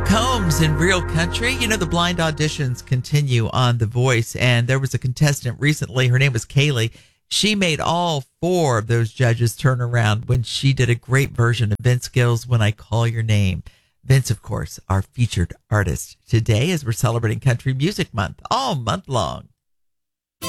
Combs in Real Country. You know, the blind auditions continue on The Voice, and there was a contestant recently. Her name was Kaylee. She made all four of those judges turn around when she did a great version of Vince Gill's When I Call Your Name. Vince, of course, our featured artist today as we're celebrating Country Music Month all month long.